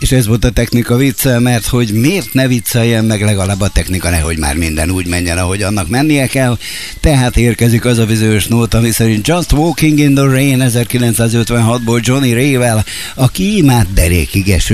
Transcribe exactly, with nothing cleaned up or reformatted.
És ez volt a technika vicce, mert hogy miért ne vicceljen meg, legalább a technika, nehogy már minden úgy menjen, ahogy annak mennie kell. Tehát érkezik az a bizonyos nóta, ami szerint Just Walking in the Rain ezerkilencszázötvenhatból Johnny Ray-vel, aki imád derékig eső